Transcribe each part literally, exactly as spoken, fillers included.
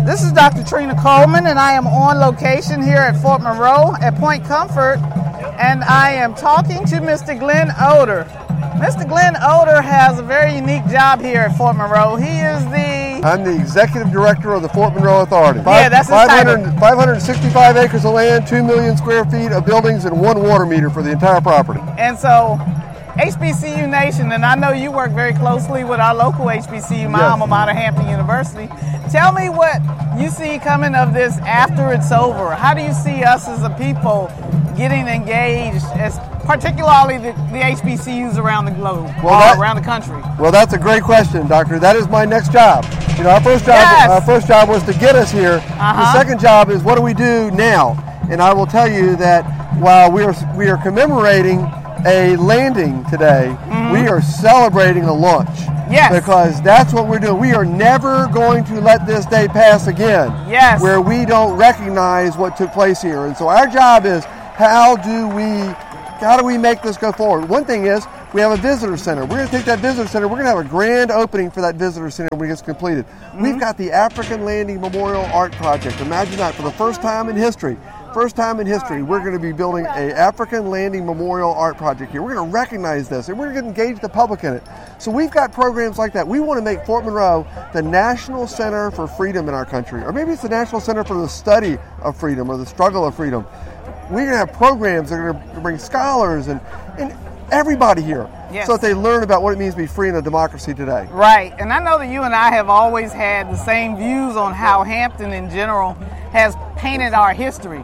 This is Doctor Trina Coleman, and I am on location here at Fort Monroe at Point Comfort, and I am talking to Mister Glenn Oder. Mister Glenn Oder has a very unique job here at Fort Monroe. He is the... I'm the Executive Director of the Fort Monroe Authority. Yeah, that's his title. five hundred sixty-five acres of land, two million square feet of buildings, and one water meter for the entire property. And so, H B C U Nation, and I know you work very closely with our local H B C U, my yes. alma mater, Hampton University. Tell me what you see coming of this after it's over. How do you see us as a people getting engaged, as particularly the, the H B C Us around the globe, well, or that, around the country? Well, that's a great question, Doctor. That is my next job. You know, our first job, yes. our first job was to get us here. Uh-huh. The second job is what do we do now? And I will tell you that while we are we are commemorating a landing today, mm-hmm. we are celebrating a launch. Yes. Because that's what we're doing. We are never going to let this day pass again. Yes. Where we don't recognize what took place here. And so our job is how do we how do we make this go forward? One thing is we have a visitor center. We're going to take that visitor center. We're going to have a grand opening for that visitor center when it gets completed. Mm-hmm. We've got the African Landing Memorial Art Project. Imagine that, for the first time in history. First time in history, we're going to be building a African Landing Memorial Art Project here. We're going to recognize this, and we're going to engage the public in it. So we've got programs like that. We want to make Fort Monroe the National Center for Freedom in our country, or maybe it's the National Center for the Study of Freedom or the Struggle of Freedom. We're going to have programs that are going to bring scholars and, and everybody here, yes. so that they learn about what it means to be free in a democracy today. Right, and I know that you and I have always had the same views on how Hampton in general has painted our history.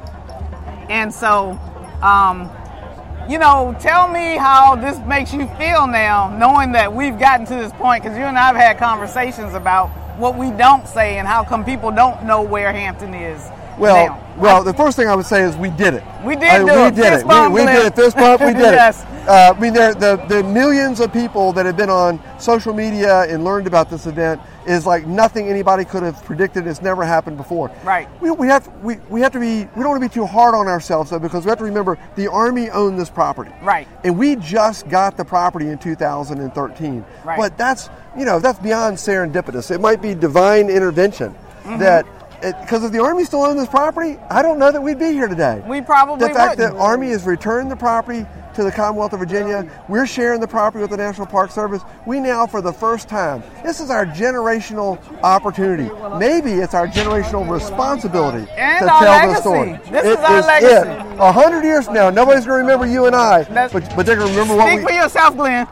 And so, um, you know, tell me how this makes you feel now, knowing that we've gotten to this point, because you and I have had conversations about what we don't say and how come people don't know where Hampton is. Well, now. well, the first thing I would say is we did it. We did I, do we it. Did Fist it. bump, we, we did it. Fist bump. We did yes. it. Uh, I mean, there, the the millions of people that have been on social media and learned about this event is like nothing anybody could have predicted. It's never happened before. Right. We, we have we, we have to be. We don't want to be too hard on ourselves though, because we have to remember the Army owned this property. Right. And we just got the property in two thousand thirteen. Right. But that's you know that's beyond serendipitous. It might be divine intervention mm-hmm. that. Because if the Army still owned this property, I don't know that we'd be here today. We probably The fact wouldn't. that Army has returned the property to the Commonwealth of Virginia, we're sharing the property with the National Park Service. We now, for the first time, this is our generational opportunity. Maybe it's our generational responsibility and to our tell legacy. the story. This it is our is legacy. A hundred years from now, nobody's going to remember you and I, That's, but, but they're going to remember what speak we... Speak for yourself, Glenn.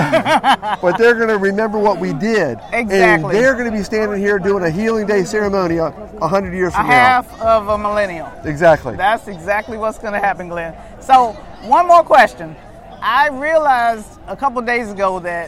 but, but they're going to remember what we did. Exactly. And they're going to be standing here doing a Healing Day ceremony a, a hundred years from a now. half of a millennial. Exactly. That's exactly what's going to happen, Glenn. So, one more question. I realized a couple days ago that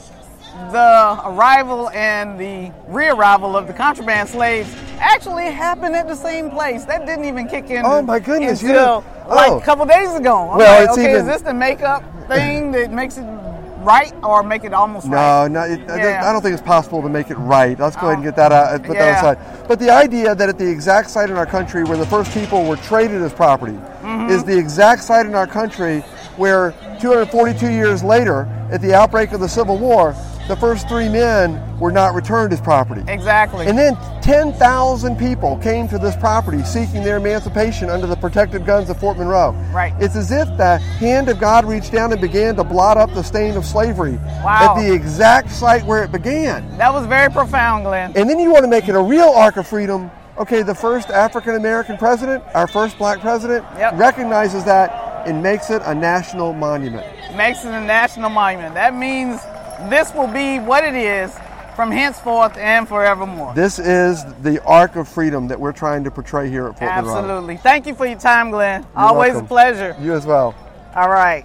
the arrival and the re-arrival of the contraband slaves actually happened at the same place. That didn't even kick in. Oh my goodness! Until you know, like oh. a couple days ago. I'm well, like, it's okay, even, is this the makeup thing that makes it right or make it almost no, right? No, it, yeah. I don't think it's possible to make it right. Let's go oh. ahead and get that out, put yeah. that aside. But the idea that at the exact site in our country where the first people were traded as property mm-hmm. is the exact site in our country where two hundred forty-two years later, at the outbreak of the Civil War, the first three men were not returned as property. Exactly. And then ten thousand people came to this property seeking their emancipation under the protected guns of Fort Monroe. Right. It's as if the hand of God reached down and began to blot up the stain of slavery wow. at the exact site where it began. That was very profound, Glenn. And then you want to make it a real arc of freedom. Okay, the first African-American president, our first black president, yep. recognizes that and makes it a national monument. Makes it a national monument. That means this will be what it is from henceforth and forevermore. This is the arc of freedom that we're trying to portray here at Fort Monroe. Absolutely. Thank you for your time, Glenn. You're Always welcome. a pleasure. You as well. All right.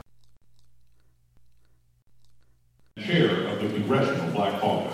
Chair of the Congressional Black Caucus.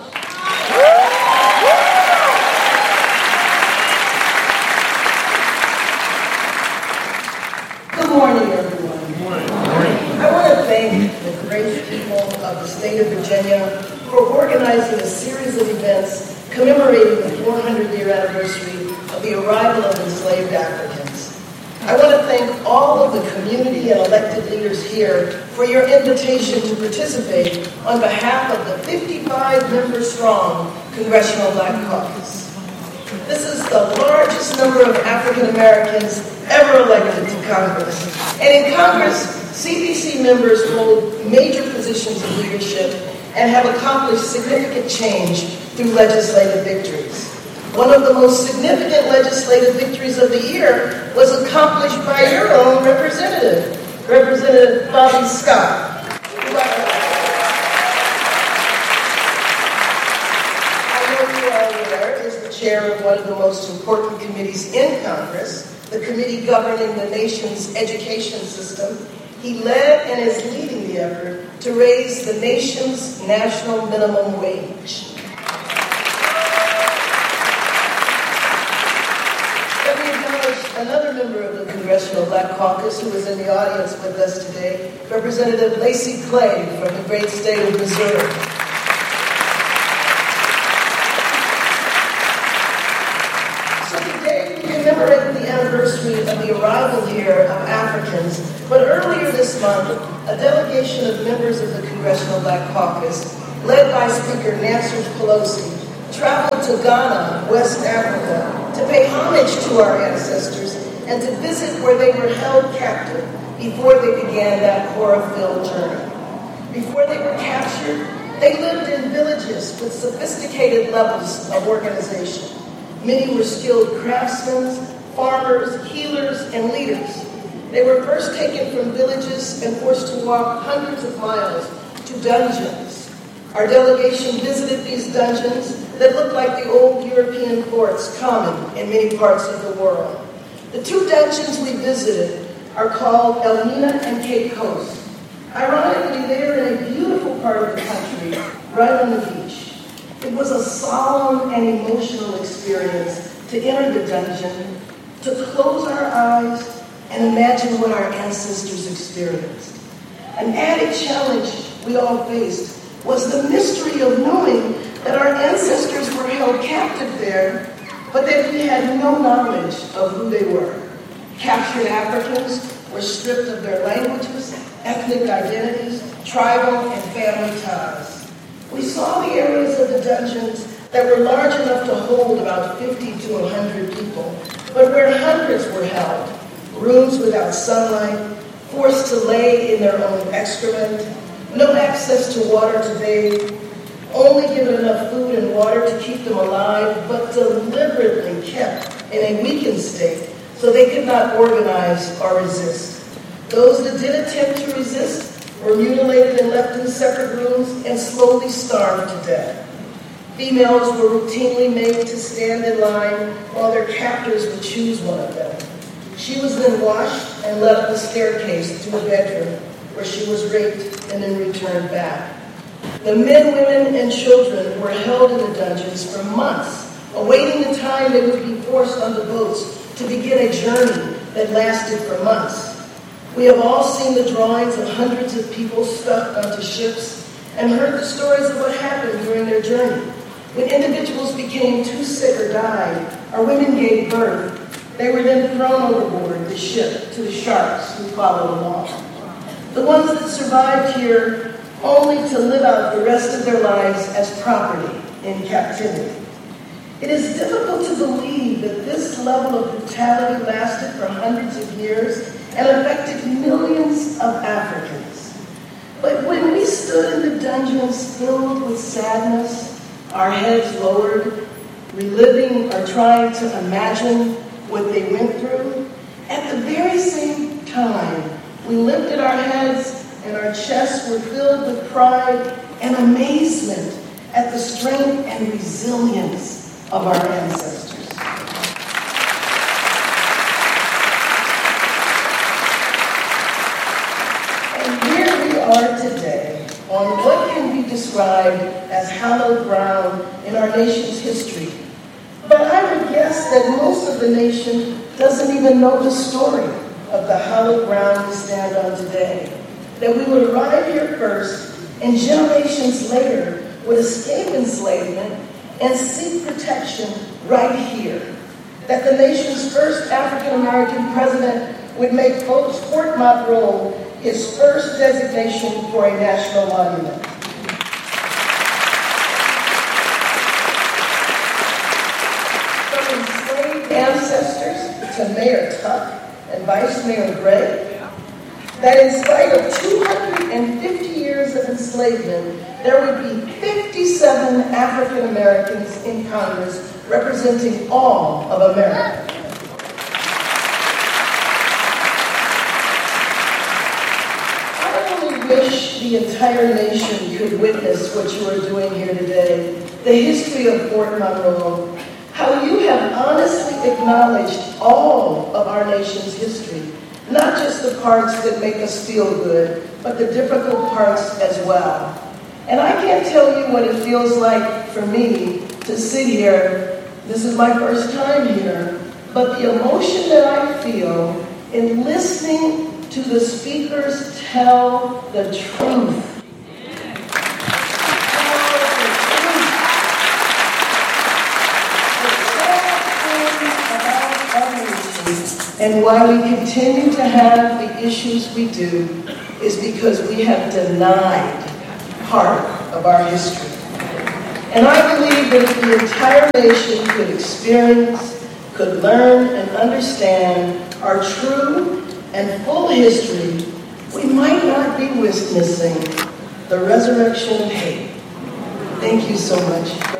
Good morning, everyone. Good morning. I want to thank the great people of the state of Virginia for organizing a series of events commemorating the four hundred year anniversary of the arrival of enslaved Africans. I want to thank all of the community and elected leaders here for your invitation to participate on behalf of the fifty-five member strong Congressional Black Caucus. This is the largest number of African Americans ever elected to Congress. And in Congress, C B C members hold major positions of leadership and have accomplished significant change through legislative victories. One of the most significant legislative victories of the year was accomplished by your own representative, Representative Bobby Scott. Chair of one of the most important committees in Congress, the committee governing the nation's education system. He led and is leading the effort to raise the nation's national minimum wage. Let me acknowledge another member of the Congressional Black Caucus who is in the audience with us today, Representative Lacy Clay from the great state of Missouri. Commemorated the anniversary of the arrival here of Africans, but earlier this month, a delegation of members of the Congressional Black Caucus, led by Speaker Nancy Pelosi, traveled to Ghana, West Africa, to pay homage to our ancestors and to visit where they were held captive before they began that horror-filled journey. Before they were captured, they lived in villages with sophisticated levels of organization. Many were skilled craftsmen, farmers, healers, and leaders. They were first taken from villages and forced to walk hundreds of miles to dungeons. Our delegation visited these dungeons that looked like the old European forts common in many parts of the world. The two dungeons we visited are called Elmina and Cape Coast. Ironically, they are in a beautiful part of the country, right on the beach. It was a solemn and emotional experience to enter the dungeon, to close our eyes and imagine what our ancestors experienced. An added challenge we all faced was the mystery of knowing that our ancestors were held captive there, but that we had no knowledge of who they were. Captured Africans were stripped of their languages, ethnic identities, tribal and family ties. We saw the areas of the dungeons that were large enough to hold about fifty to one hundred people, but where hundreds were held, rooms without sunlight, forced to lay in their own excrement, no access to water to bathe, only given enough food and water to keep them alive, but deliberately kept in a weakened state so they could not organize or resist. Those that did attempt to resist were mutilated and left in separate rooms and slowly starved to death. Females were routinely made to stand in line while their captors would choose one of them. She was then washed and led up the staircase to a bedroom where she was raped and then returned back. The men, women, and children were held in the dungeons for months, awaiting the time they would be forced on the boats to begin a journey that lasted for months. We have all seen the drawings of hundreds of people stuck onto ships and heard the stories of what happened during their journey. When individuals became too sick or died, or women gave birth, they were then thrown overboard the ship to the sharks who followed along. The ones that survived here only to live out the rest of their lives as property in captivity. It is difficult to believe that this level of brutality lasted for hundreds of years and affected millions of Africans. But when we stood in the dungeons filled with sadness, our heads lowered, reliving or trying to imagine what they went through, at the very same time, we lifted our heads and our chests were filled with pride and amazement at the strength and resilience of our ancestors. And here we are today on what can be described as hallowed ground in our nation's history. But I would guess that most of the nation doesn't even know the story of the hallowed ground we stand on today. That we would arrive here first, and generations later would escape enslavement and seek protection right here. That the nation's first African-American president would make Fort Monroe his first designation for a national monument. From ancestors to Mayor Tuck and Vice Mayor Gray that in spite of two hundred fifty years of enslavement, there would be fifty-seven African Americans in Congress representing all of America. I only wish the entire nation could witness what you are doing here today, the history of Fort Monroe, how you have honestly acknowledged all of our nation's history, not just the parts that make us feel good, but the difficult parts as well. And I can't tell you what it feels like for me to sit here. This is my first time here, but the emotion that I feel in listening to the speakers tell the truth. And why we continue to have the issues we do is because we have denied part of our history. And I believe that if the entire nation could experience, could learn and understand our true and full history, we might not be witnessing the resurrection of hate. Thank you so much.